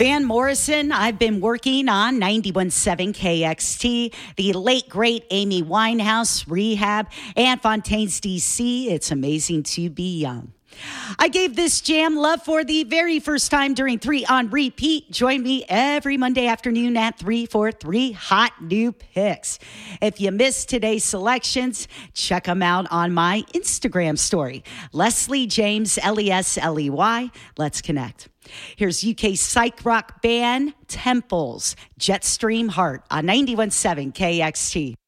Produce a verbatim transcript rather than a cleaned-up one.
Van Morrison, I've been working on ninety-one point seven K X T, the late, great Amy Winehouse, Rehab, and Fontaine's D C. It's amazing to be young. I gave this jam love for the very first time during three on Repeat. Join me every Monday afternoon at three for three hot new picks. If you missed today's selections, check them out on my Instagram story. Leslie James, L E S L E Y. Let's connect. Here's U K psych rock band Temples, Jetstream Heart on ninety-one point seven K X T.